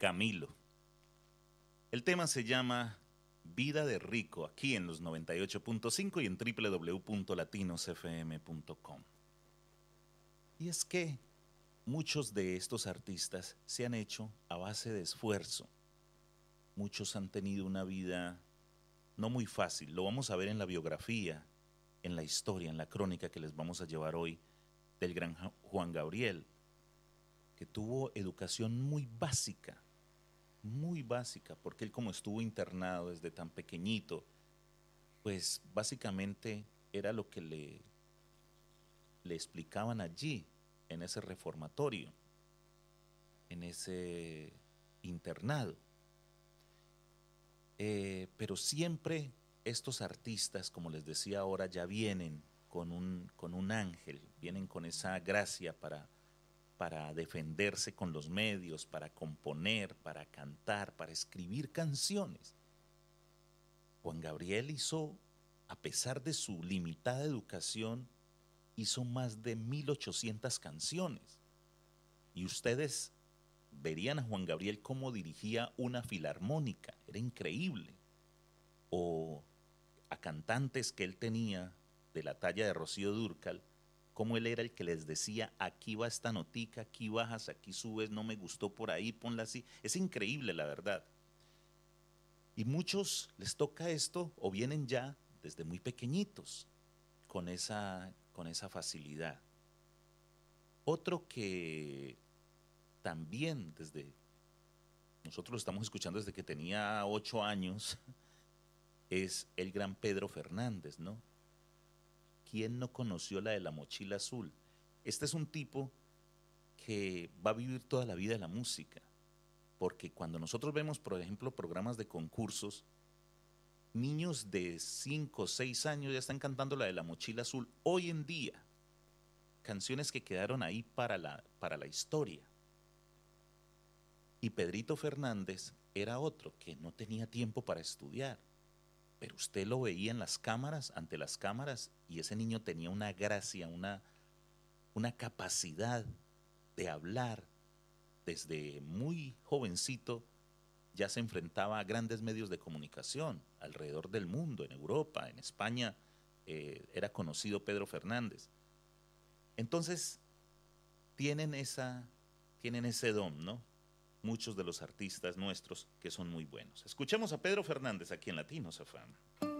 Camilo. El tema se llama Vida de Rico, aquí en los 98.5 y en www.latinosfm.com. Y es que muchos de estos artistas se han hecho a base de esfuerzo. Muchos han tenido una vida no muy fácil. Lo vamos a ver en la biografía, en la historia, en la crónica que les vamos a llevar hoy del gran Juan Gabriel, que tuvo educación muy básica, porque él como estuvo internado desde tan pequeñito, pues básicamente era lo que le explicaban allí, en ese reformatorio, en ese internado. Pero siempre estos artistas, como les decía ahora, ya vienen con un ángel, vienen con esa gracia para defenderse con los medios, para componer, para cantar, para escribir canciones. Juan Gabriel hizo, a pesar de su limitada educación, hizo más de 1800 canciones. Y ustedes verían a Juan Gabriel cómo dirigía una filarmónica, era increíble. O a cantantes que él tenía de la talla de Rocío Dúrcal, cómo él era el que les decía, aquí va esta notica, aquí bajas, aquí subes, no me gustó por ahí, ponla así. Es increíble, la verdad. Y muchos les toca esto o vienen ya desde muy pequeñitos con esa facilidad. Otro que también nosotros lo estamos escuchando desde que tenía 8 años, es el gran Pedro Fernández, ¿no? ¿Quién no conoció la de la mochila azul? Este es un tipo que va a vivir toda la vida de la música, porque cuando nosotros vemos, por ejemplo, programas de concursos, niños de 5 o 6 años ya están cantando la de la mochila azul hoy en día, canciones que quedaron ahí para la historia. Y Pedrito Fernández era otro que no tenía tiempo para estudiar, pero usted lo veía en las cámaras, ante las cámaras, y ese niño tenía una gracia, una capacidad de hablar. Desde muy jovencito ya se enfrentaba a grandes medios de comunicación alrededor del mundo, en Europa, en España, era conocido Pedro Fernández. Entonces, tienen, tienen ese don, ¿no? Muchos de los artistas nuestros que son muy buenos. Escuchemos a Pedro Fernández aquí en Latinos FM.